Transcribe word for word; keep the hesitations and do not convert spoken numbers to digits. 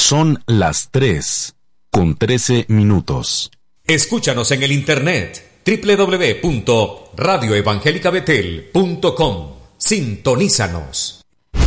Son las tres con trece minutos. Escúchanos en el internet doble u doble u doble u punto radio evangélica betel punto com. Sintonízanos.